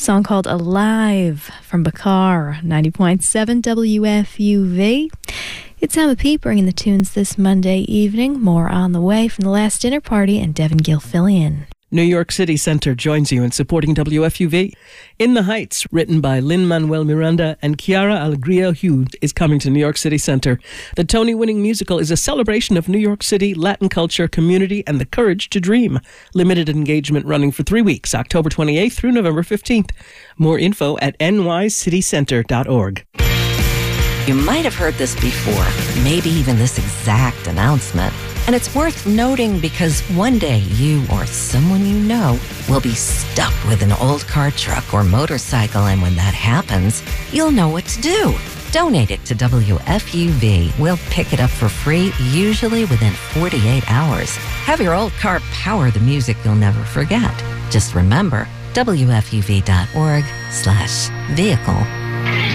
Song called Alive from Bakar, 90.7 WFUV. It's Emma Pete bringing the tunes this Monday evening. More on the way from The Last Dinner Party and Devin Gilfillian. New York City Center joins you in supporting WFUV. In the Heights, written by Lin-Manuel Miranda and Chiara Alegria Hughes, is coming to New York City Center. The Tony-winning musical is a celebration of New York City, Latin culture, community, and the courage to dream. Limited engagement running for 3 weeks, October 28th through November 15th. More info at nycitycenter.org. You might have heard this before, maybe even this exact announcement. And it's worth noting because one day you or someone you know will be stuck with an old car, truck, or motorcycle. And when that happens, you'll know what to do. Donate it to WFUV. We'll pick it up for free, usually within 48 hours. Have your old car power the music you'll never forget. Just remember, WFUV.org/vehicle.